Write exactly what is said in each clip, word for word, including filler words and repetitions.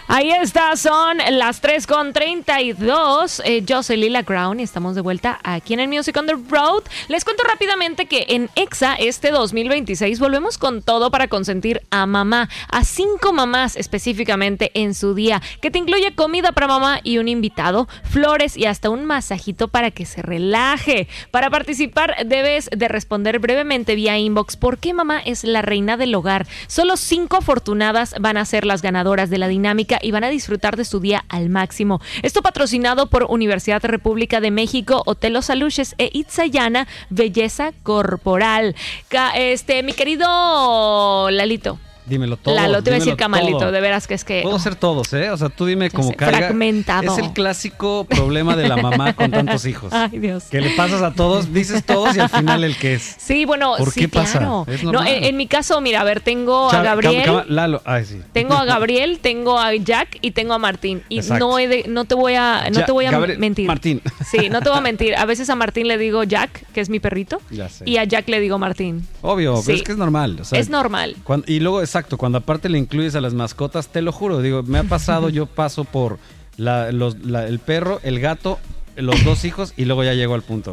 Ahí está, son las tres con treinta y dos. Eh, yo soy Lila Crown y estamos de vuelta aquí en el Music on the Road. Les cuento rápidamente que en EXA este dos mil veintiséis volvemos con todo para consentir a mamá, a cinco mamás específicamente en su día, que te incluye comida para mamá y un invitado, flores y hasta un masajito para que se relaje. Para participar debes de responder brevemente vía inbox por qué mamá es la reina del hogar. Solo cinco afortunadas van a ser las ganadoras de la dinámica y van a disfrutar de su día al máximo. Esto patrocinado por Universidad República de México, Hotel Los Aluches e Itzayana Belleza Corporal. Ca- Este, mi querido Lalito. Dímelo todo. Lalo, te iba a decir Camalito, todo. de veras que es que... Puedo ser todos, ¿eh? O sea, tú dime cómo sé, caiga. fragmentado. Es el clásico problema de la mamá con tantos hijos. Ay, Dios. Que le pasas a todos, dices todos y al final el que es. Sí, bueno, ¿Por sí, qué pasa? claro. Es No, normal. en, en mi caso, mira, a ver, tengo Chava, a Gabriel, cama, cama, Lalo, ay, sí. tengo a Gabriel, tengo a Jack y tengo a Martín. Y Exacto. no he de, no te voy a, no Ya, te voy a Gabriel, mentir. Martín. Sí, no te voy a mentir. A veces a Martín le digo Jack, que es mi perrito, Ya sé. y a Jack le digo Martín. Obvio, Sí. pero es que es normal. O sea, Es normal. cuando- y luego, exacto, cuando aparte le incluyes a las mascotas, te lo juro, digo, me ha pasado, yo paso por la, los, la- el perro, el gato, los dos hijos y luego ya llego al punto.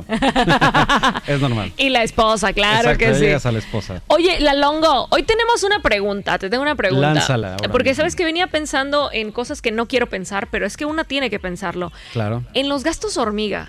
Es normal. Y la esposa, claro Exacto, que ya sí. llegas a la esposa. Oye, la Longo, hoy tenemos una pregunta, te tengo una pregunta. Lánzala ahora Porque mismo. sabes que venía pensando en cosas que no quiero pensar, pero es que una tiene que pensarlo. Claro. En los gastos hormiga.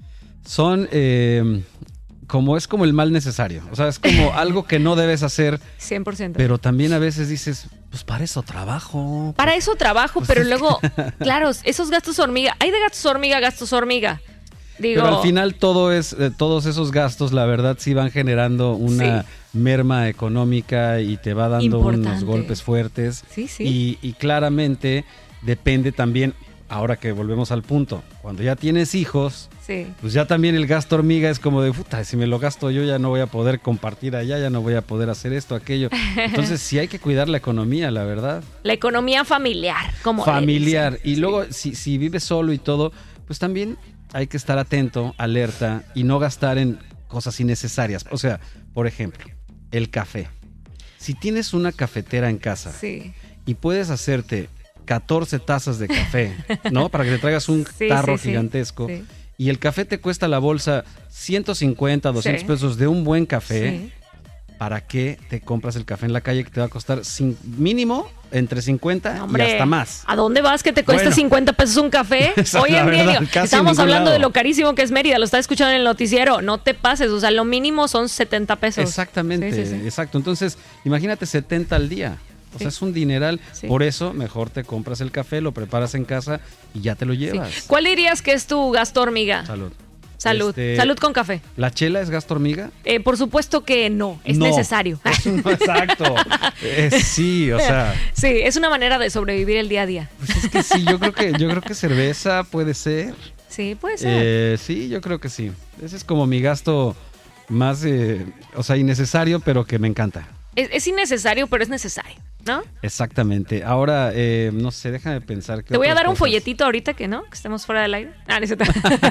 Son eh, como es como el mal necesario. O sea, es como algo que no debes hacer, cien por ciento. pero también a veces dices, pues para eso trabajo. Para eso trabajo, Pues pero es que- luego, claro, esos gastos hormiga. Hay de gastos hormiga, gastos hormiga. Digo, Pero al final todo es, eh, todos esos gastos, la verdad, sí van generando una Sí. merma económica y te va dando Importante. unos golpes fuertes. Sí, sí. Y, y claramente depende también, ahora que volvemos al punto, cuando ya tienes hijos, sí. pues ya también el gasto hormiga es como de, puta, si me lo gasto yo ya no voy a poder compartir allá, ya no voy a poder hacer esto, aquello. Entonces sí hay que cuidar la economía, la verdad. La economía familiar, como le Familiar. dicen. Y Sí. luego, si, si vives solo y todo, pues también hay que estar atento, alerta y no gastar en cosas innecesarias. O sea, por ejemplo, el café. Si tienes una cafetera en casa Sí. y puedes hacerte catorce tazas de café, ¿no? Para que te traigas un Sí, tarro sí, sí. gigantesco. Sí. Y el café te cuesta la bolsa ciento cincuenta, doscientos Sí. pesos de un buen café. Sí. ¿Para qué te compras el café en la calle que te va a costar cin- mínimo entre cincuenta No, hombre, y hasta más? ¿A dónde vas que te cuesta Bueno. cincuenta pesos un café? Esa Hoy es la en día, verdad, digo, casi estamos en ningún hablando lado. de lo carísimo que es Mérida, lo está escuchando en el noticiero. No te pases, o sea, lo mínimo son setenta pesos. Exactamente, Sí, sí, sí. exacto. Entonces, imagínate setenta al día. O Sí. sea, es un dineral. Sí. Por eso, mejor te compras el café, lo preparas en casa y ya te lo Sí. llevas. ¿Cuál dirías que es tu gasto hormiga? Salud. Salud. Este, Salud con café. ¿La chela es gasto hormiga? Eh, por supuesto que no, es No. necesario. No, exacto. Eh, sí, o sea, Sí, es una manera de sobrevivir el día a día. pues es que sí, yo creo que, yo creo que cerveza puede ser. Sí, puede ser. Eh, sí, yo creo que sí. Ese es como mi gasto más, eh, o sea, innecesario, pero que me encanta. Es, es innecesario, pero es necesario, ¿no? Exactamente. Ahora, eh, no sé, déjame pensar. Te voy a otras dar un cosas. folletito ahorita que no, que estemos fuera del aire. Ah, no es cierto.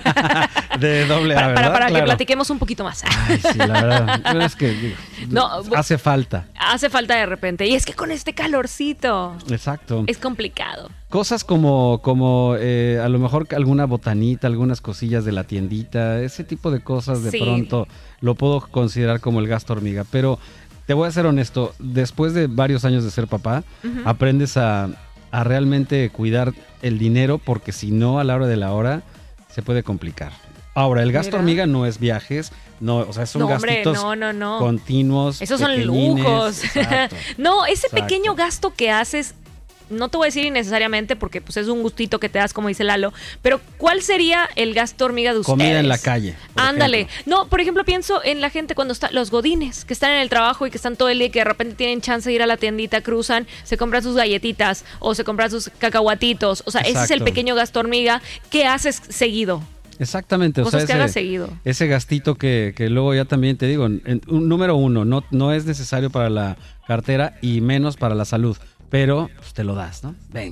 De doble A, para, para, ¿verdad? para que Claro. platiquemos un poquito más. Ay, sí, la verdad. Pero es que digo, No, hace falta. Hace falta de repente. Y es que con este calorcito Exacto. es complicado. Cosas como, como eh, a lo mejor alguna botanita, algunas cosillas de la tiendita, ese tipo de cosas de Sí. pronto lo puedo considerar como el gasto hormiga. Pero te voy a ser honesto, después de varios años de ser papá, Ujú. aprendes a, a realmente cuidar el dinero porque si no, a la hora de la hora, se puede complicar. Ahora, el gasto Mira. hormiga no es viajes, no, o sea, son No, hombre, gastitos no, no, no. continuos. Esos son pequeñines. lujos. Exacto. No, ese Exacto. pequeño gasto que haces, no te voy a decir innecesariamente porque pues es un gustito que te das, como dice Lalo, pero ¿cuál sería el gasto hormiga de ustedes? Comida en la calle. por Ándale. ejemplo. No, por ejemplo, pienso en la gente cuando está, los godines, que están en el trabajo y que están todo el día y que de repente tienen chance de ir a la tiendita, cruzan, se compran sus galletitas o se compran sus cacahuatitos. O sea, ese es el Exacto. pequeño gasto hormiga que haces seguido. Exactamente, o Cosas sea, que ese, hagas seguido. ese gastito que, que luego ya también te digo, en- un, número uno, no, no es necesario para la cartera y menos para la salud, pero pues, te lo das, ¿no? Venga.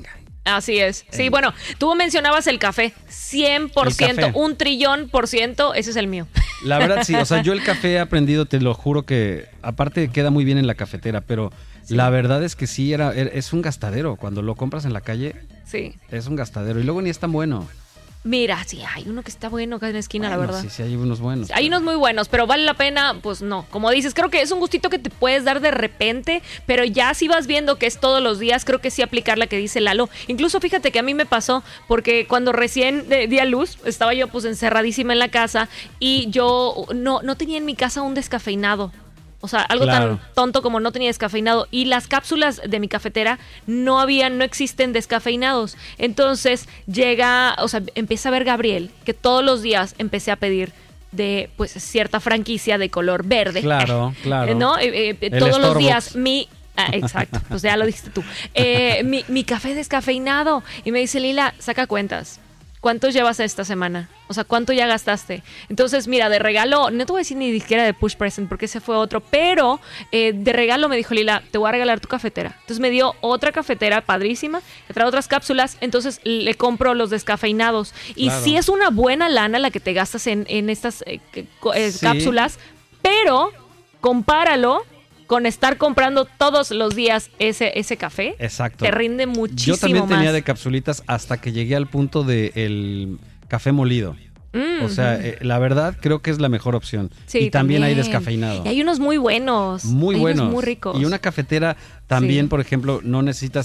Así es. Sí, Eh. bueno, tú mencionabas el café. cien por ciento, El café. un trillón por ciento, ese es el mío. La verdad sí, o sea, yo el café he aprendido, te lo juro que aparte queda muy bien en la cafetera, pero Sí. la verdad es que sí, era, era- es un gastadero. Cuando lo compras en la calle, Sí. es un gastadero. Y luego ni es tan bueno. Mira, sí, hay uno que está bueno acá en la esquina, Bueno, la verdad. Sí, sí, hay unos buenos. Hay unos muy buenos, pero vale la pena, pues no. Como dices, creo que es un gustito que te puedes dar de repente, pero ya si vas viendo que es todos los días, creo que sí aplicar la que dice Lalo. Incluso fíjate que a mí me pasó, porque cuando recién eh, di a luz, estaba yo pues encerradísima en la casa y yo no, no tenía en mi casa un descafeinado. O sea, algo Claro. tan tonto como no tenía descafeinado. Y las cápsulas de mi cafetera no habían, no existen descafeinados. Entonces llega, o sea, empieza a ver Gabriel, que todos los días empecé a pedir de pues cierta franquicia de color verde. Claro, claro. ¿No? Eh, eh, El todos los Starbucks. días mi... Ah, exacto, pues ya lo dijiste tú. Eh, mi, mi café descafeinado. Y me dice, Lila, saca cuentas. ¿Cuántos llevas esta semana? O sea, ¿cuánto ya gastaste? Entonces, mira, de regalo, no te voy a decir ni siquiera de push present porque ese fue otro, pero eh, de regalo me dijo Lila, te voy a regalar tu cafetera. Entonces me dio otra cafetera padrísima, que trae otras cápsulas, entonces le compro los descafeinados. Y Claro. sí es una buena lana la que te gastas en, en estas eh, que- co- eh, Sí. cápsulas, pero compáralo con estar comprando todos los días ese, ese café. Exacto. Te rinde muchísimo Yo también tenía más. de capsulitas hasta que llegué al punto del café molido. Mm, O sea, ujú. eh, la verdad creo que es la mejor opción. Sí, y también, hay descafeinado. Y hay unos muy buenos. Muy hay buenos. Unos muy ricos. Y una cafetera también, Sí. por ejemplo, no necesitas